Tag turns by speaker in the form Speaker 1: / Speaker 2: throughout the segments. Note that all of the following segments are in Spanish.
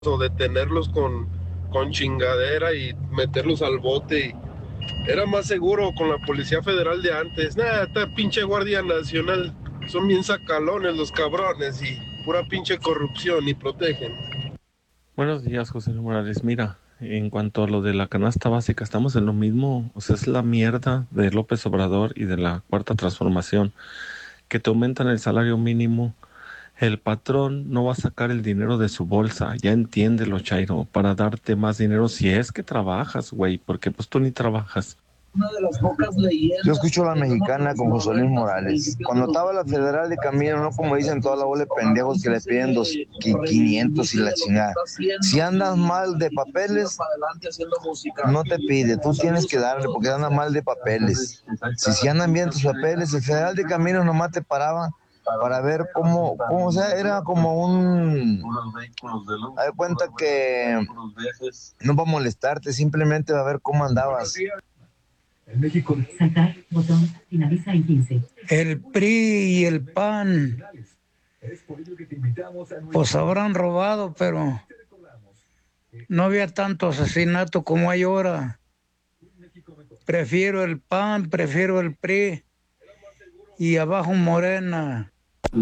Speaker 1: o detenerlos con chingadera y meterlos al bote. Era más seguro con la Policía Federal de antes. Nah, esta pinche Guardia Nacional son bien sacalones los cabrones y pura pinche corrupción y protegen.
Speaker 2: Buenos días, José Luis Morales. Mira, en cuanto a lo de la canasta básica, estamos en lo mismo. O sea, es la mierda de López Obrador y de la Cuarta Transformación, que te aumentan el salario mínimo. El patrón no va a sacar el dinero de su bolsa, ya entiéndelo, Chairo, para darte más dinero si es que trabajas, güey, porque pues tú ni trabajas.
Speaker 3: Una de las pocas leyendas. Yo escucho La Mexicana con José Luis Morales. Cuando estaba la Federal de Camino, no como dicen toda la bola de pendejos que le piden 500 y la chingada. Si andas mal de papeles, no te pide, tú tienes que darle porque andas mal de papeles. Si andan bien tus papeles, el Federal de Camino nomás te paraba para ver cómo, o sea, era como un... Haz de cuenta que no va a molestarte, simplemente va a ver cómo andabas.
Speaker 4: En México. Saltar, botón, finaliza en 15.
Speaker 5: El PRI y el PAN, pues habrán robado, pero no había tanto asesinato como hay ahora. Prefiero el PAN, prefiero el PRI y abajo Morena.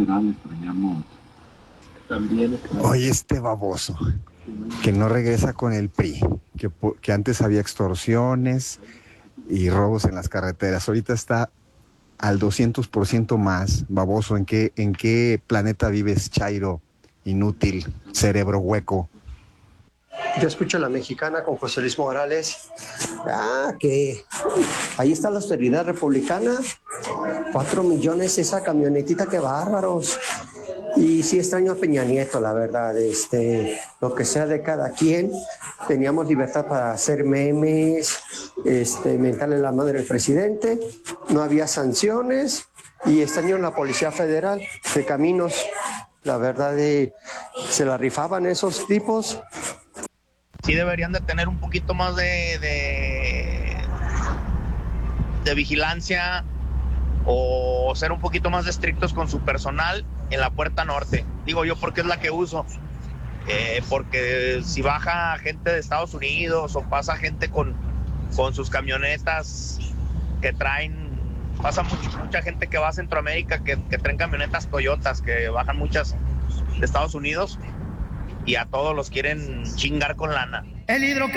Speaker 6: Oye, este baboso que no regresa con el PRI, que antes había extorsiones y robos en las carreteras. Ahorita está al 200% más. Baboso, ¿en qué planeta vives, Chairo? Inútil, cerebro hueco.
Speaker 7: Yo escucho La Mexicana con José Luis Morales. Que ahí está la austeridad republicana. 4 millones esa camionetita, qué bárbaros. Y sí extraño a Peña Nieto, la verdad. Lo que sea de cada quien. Teníamos libertad para hacer memes, mentarle la madre al presidente. No había sanciones. Y extraño a la Policía Federal de Caminos. La verdad, se la rifaban esos tipos.
Speaker 8: Sí deberían de tener un poquito más de vigilancia o ser un poquito más estrictos con su personal en la puerta norte. Digo yo porque es la que uso. Porque si baja gente de Estados Unidos o pasa gente con sus camionetas que traen, pasa mucha gente que va a Centroamérica que traen camionetas Toyotas, que bajan muchas de Estados Unidos y a todos los quieren chingar con lana.
Speaker 9: El hidrocálido